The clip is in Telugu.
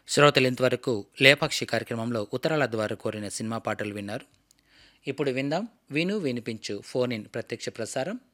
శ్రోతలు ఇంతవరకు లేపాక్షి కార్యక్రమంలో ఉత్తరాల ద్వారా కోరిన సినిమా పాటలు విన్నారు. ఇప్పుడు విందాం విను వినిపించు ఫోన్ ఇన్ ప్రత్యక్ష ప్రసారం.